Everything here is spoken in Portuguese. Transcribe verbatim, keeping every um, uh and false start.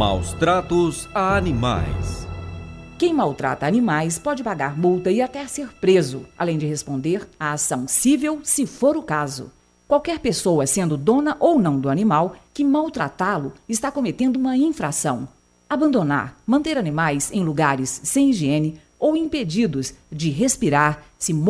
Maus tratos a animais. Quem maltrata animais pode pagar multa e até ser preso, além de responder à ação civil se for o caso. Qualquer pessoa, sendo dona ou não do animal, que maltratá-lo está cometendo uma infração. Abandonar, manter animais em lugares sem higiene ou impedidos de respirar, se